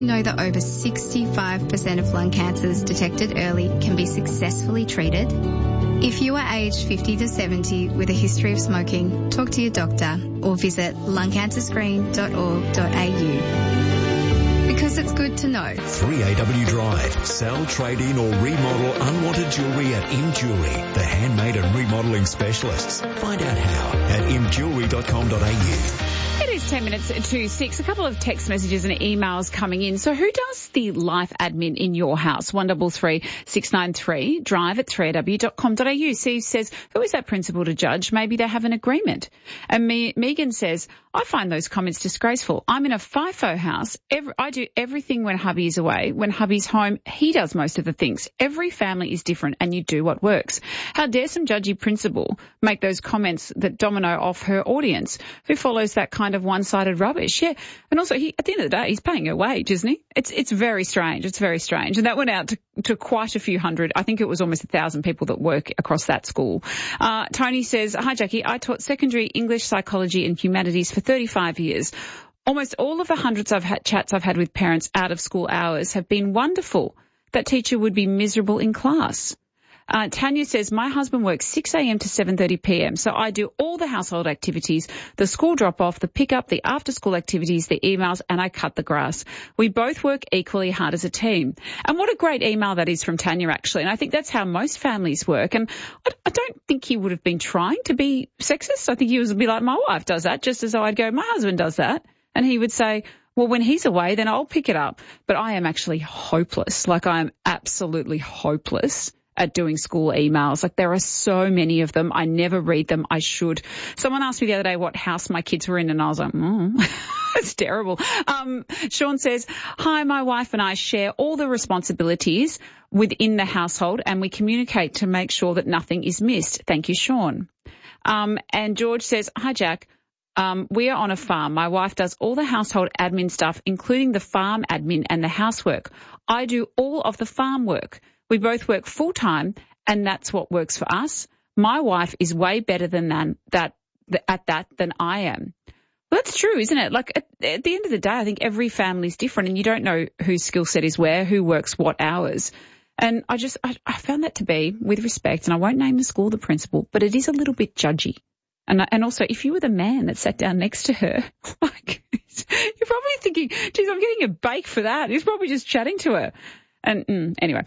Know that over 65% of lung cancers detected early can be successfully treated? If you are aged 50 to 70 with a history of smoking, talk to your doctor or visit lungcancerscreen.org.au. Because it's good to know. 3AW Drive. Sell, trade in or remodel unwanted jewellery at ImJewellery, the handmade and remodelling specialists. Find out how at imjewellery.com.au. It is 10 minutes to 6. A couple of text messages and emails coming in. So who does the life admin in your house? 133 693 drive at 3aw.com.au. Steve says, who is that principal to judge? Maybe they have an agreement. And Megan says, I find those comments disgraceful. I'm in a FIFO house. I do everything when hubby is away. When hubby's home, he does most of the things. Every family is different and you do what works. How dare some judgy principal make those comments that domino off her audience? Who follows that kind of one-sided rubbish? Yeah. And also, at the end of the day, he's paying her wage, isn't he? It's very strange. It's very strange. And that went out to quite a few hundred. I think it was almost 1,000 people that work across that school. Tony says, hi, Jackie. I taught secondary English, psychology and humanities for 35 years. Almost all of the hundreds of chats I've had with parents out of school hours have been wonderful. That teacher would be miserable in class. Tanya says, my husband works 6 a.m. to 7:30 p.m. So I do all the household activities, the school drop-off, the pick-up, the after-school activities, the emails, and I cut the grass. We both work equally hard as a team. And what a great email that is from Tanya, actually. And I think that's how most families work. And I don't think he would have been trying to be sexist. I think he would be like, my wife does that, just as though I'd go, my husband does that. And he would say, well, when he's away, then I'll pick it up. But I am actually hopeless. Like, I am absolutely hopeless at doing school emails. Like, there are so many of them. I never read them. I should. Someone asked me the other day what house my kids were in, and I was like, that's terrible. Sean says, hi, my wife and I share all the responsibilities within the household and we communicate to make sure that nothing is missed. Thank you, Sean. And George says, hi, Jack. We are on a farm. My wife does all the household admin stuff, including the farm admin and the housework. I do all of the farm work. We both work full-time, and that's what works for us. My wife is way better than that than I am. Well, that's true, isn't it? Like, at the end of the day, I think every family is different, and you don't know whose skill set is where, who works what hours. And I found that to be, with respect, and I won't name the school, the principal, but it is a little bit judgy. And also, if you were the man that sat down next to her, like, you're probably thinking, geez, I'm getting a bake for that. He's probably just chatting to her. And anyway,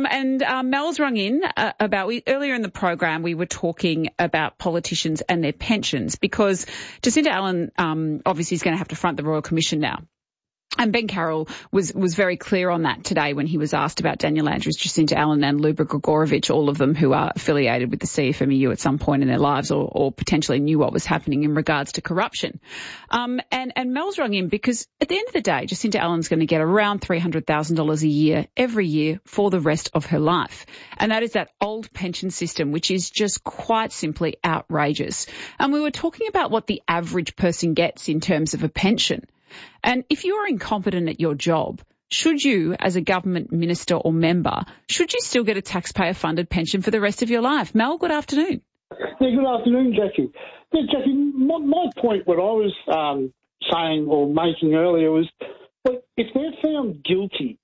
Mel's rung in earlier in the program we were talking about politicians and their pensions, because Jacinta Allen obviously is going to have to front the Royal Commission now. And Ben Carroll was very clear on that today when he was asked about Daniel Andrews, Jacinta Allen and Luba Gregorowicz, all of them who are affiliated with the CFMEU at some point in their lives or potentially knew what was happening in regards to corruption. And Mel's rung in because at the end of the day, Jacinta Allen's going to get around $300,000 a year every year for the rest of her life. And that is that old pension system, which is just quite simply outrageous. And we were talking about what the average person gets in terms of a pension. And if you are incompetent at your job, should you, as a government minister or member, should you still get a taxpayer-funded pension for the rest of your life? Mel, good afternoon. Yeah, good afternoon, Jackie. Yeah, Jackie, my point, what I was saying or making earlier was, look, if they're found guilty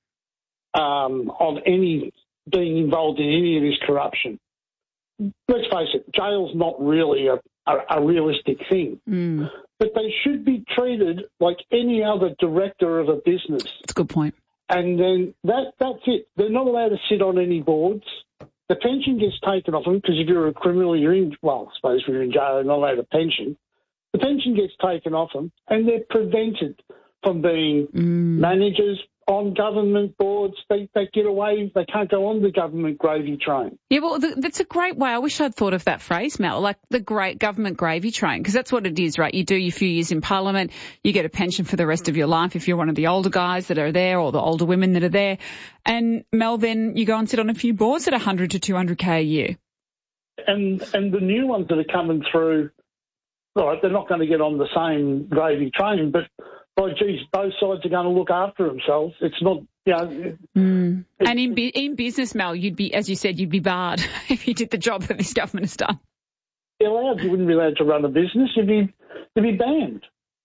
of being involved in any of this corruption, let's face it, jail's not really a realistic thing. Mm. But they should be treated like any other director of a business. That's a good point. And then that's it. They're not allowed to sit on any boards. The pension gets taken off them because if you're a criminal, I suppose if you're in jail, you're not allowed a pension. The pension gets taken off them and they're prevented from being managers on government boards. They get away. They can't go on the government gravy train. Yeah, well, that's a great way. I wish I'd thought of that phrase, Mel, like the great government gravy train, because that's what it is, right? You do your few years in Parliament, you get a pension for the rest of your life if you're one of the older guys that are there or the older women that are there. And, Mel, then you go and sit on a few boards at 100 to 200K a year. And the new ones that are coming through, all right, they're not going to get on the same gravy train, but both sides are going to look after themselves. It's not, And in business, Mel, you'd be, as you said, you'd be barred if you did the job that this government has done. You wouldn't be allowed to run a business. You'd be banned.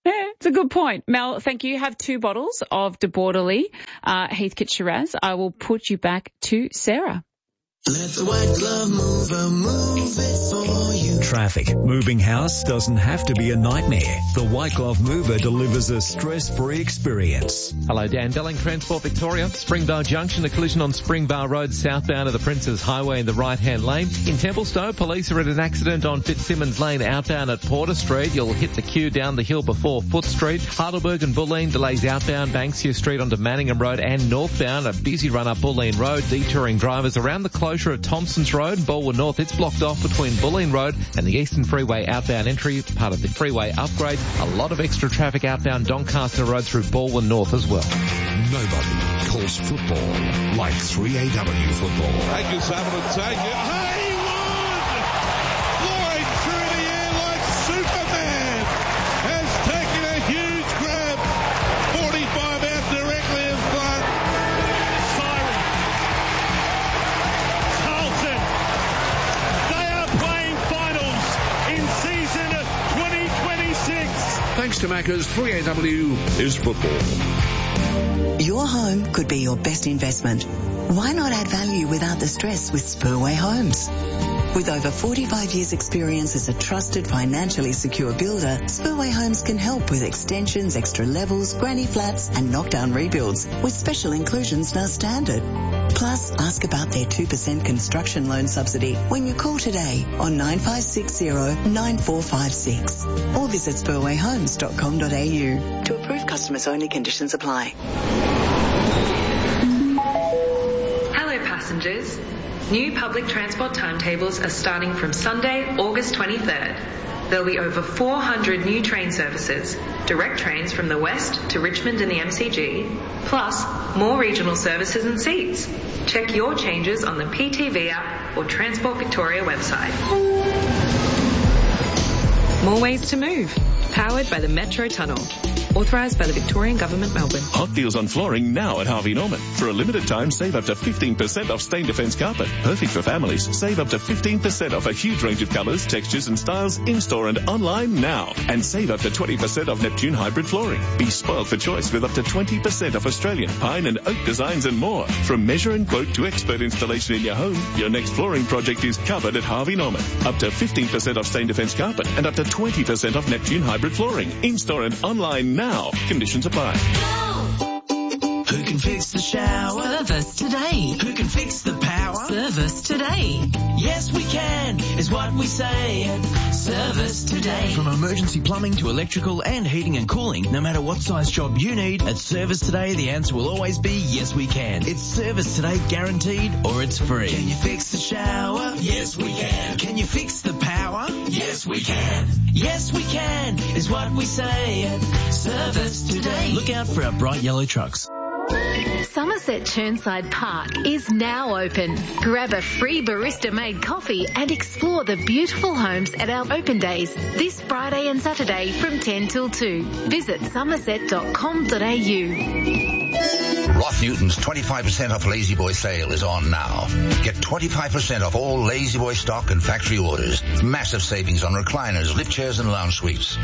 Yeah, it's a good point. Mel, thank you. You have 2 bottles of De Bordeley Heathcote Shiraz. I will put you back to Sarah. Let the white glove mover move it for you. Traffic. Moving house doesn't have to be a nightmare. The White Glove Mover delivers a stress-free experience. Hello, Dan Delling, Transport Victoria. Springvale Junction, a collision on Springvale Road southbound of the Princes Highway in the right-hand lane. In Templestowe, police are at an accident on Fitzsimmons Lane outbound at Porter Street. You'll hit the queue down the hill before Foot Street. Heidelberg and Bulleen delays outbound Banksia Street onto Manningham Road and northbound. A busy run up Bulleen Road, detouring drivers around the closure of Thompsons Road, Bulwer North. It's blocked off between Bulleen Road and the Eastern Freeway outbound entry, part of the freeway upgrade. A lot of extra traffic outbound Doncaster Road through Bulwer North as well. Nobody calls football like 3AW football. Angus having to take it. Haywood! Flying through the air like Superman! Has taken a huge grab. 45 out directly in front. Siren. Carlton. They are playing finals in season 2026. Thanks to Macca's, 3AW is football. Your home could be your best investment. Why not add value without the stress with Spurway Homes? With over 45 years experience as a trusted, financially secure builder, Spurway Homes can help with extensions, extra levels, granny flats and knockdown rebuilds, with special inclusions now standard. Plus, ask about their 2% construction loan subsidy when you call today on 9560-9456 or visit spurwayhomes.com.au. To approved customers only, conditions apply. Hello passengers. New public transport timetables are starting from Sunday, August 23rd. There'll be over 400 new train services, direct trains from the west to Richmond and the MCG, plus more regional services and seats. Check your changes on the PTV app or Transport Victoria website. More ways to move. Powered by the Metro Tunnel. Authorised by the Victorian Government, Melbourne. Hot deals on flooring now at Harvey Norman. For a limited time, save up to 15% off Stain Defence carpet. Perfect for families. Save up to 15% off a huge range of colours, textures and styles in-store and online now. And save up to 20% off Neptune hybrid flooring. Be spoiled for choice with up to 20% off Australian pine and oak designs and more. From measure and quote to expert installation in your home, your next flooring project is covered at Harvey Norman. Up to 15% off Stain Defence carpet and up to 20% off Neptune hybrid flooring. In-store and online now. Conditions apply. Who can fix the shower? Service today. Who can fix the power? Service today. Yes, we can, is what we say. Service today. From emergency plumbing to electrical and heating and cooling, no matter what size job you need, at Service Today, the answer will always be yes, we can. It's Service Today guaranteed or it's free. Can you fix the shower? Yes, we can. Can you fix the power? Yes, we can. Yes, we can, is what we say. Service Today. Look out for our bright yellow trucks. Somerset Churnside Park is now open. Grab a free barista-made coffee and explore the beautiful homes at our open days this Friday and Saturday from 10 till 2. Visit somerset.com.au. Roth Newton's 25% off Lazy Boy sale is on now. Get 25% off all Lazy Boy stock and factory orders. Massive savings on recliners, lift chairs and lounge suites.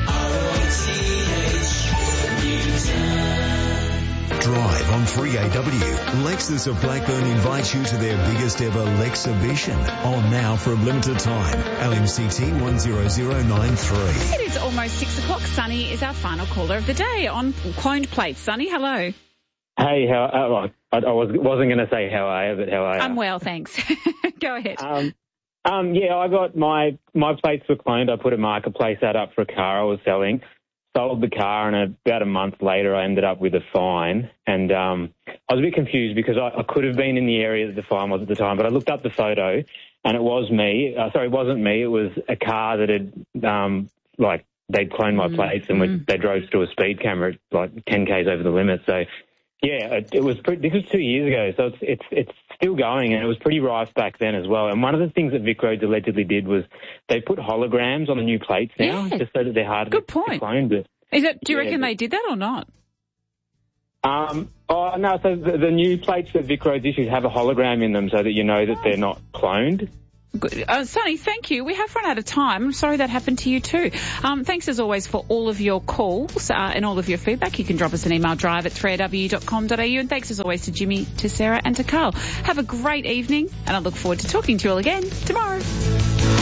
Drive on 3AW. Lexus of Blackburn invites you to their biggest ever Lexhibition. On now for a limited time. LMCT 10093. It is almost 6 o'clock. Sunny is our final caller of the day on Cloned Plates. Sunny, hello. Hey, I wasn't going to say how are you, but how are you? I'm well, thanks. Go ahead. Yeah, I got my plates were cloned. I put a marketplace ad up for a car I was selling. Sold the car, and about a month later, I ended up with a fine. And I was a bit confused because I could have been in the area that the fine was at the time, but I looked up the photo, and it was me. Sorry, it wasn't me. It was a car that had, they'd cloned my plates, and they drove through a speed camera at like 10 Ks over the limit. So, yeah, it was this was 2 years ago, so it's still going, and it was pretty rife back then as well. And one of the things that Vic Roads allegedly did was they put holograms on the new plates now, just so that they're harder to clone. But, do you reckon they did that or not? No, so the new plates that Vic Roads issues have a hologram in them so that you know that they're not cloned. Good. Sonny, thank you. We have run out of time. I'm sorry that happened to you too. Thanks as always for all of your calls and all of your feedback. You can drop us an email, drive@3aw.com.au. And thanks as always to Jimmy, to Sarah and to Carl. Have a great evening and I look forward to talking to you all again tomorrow.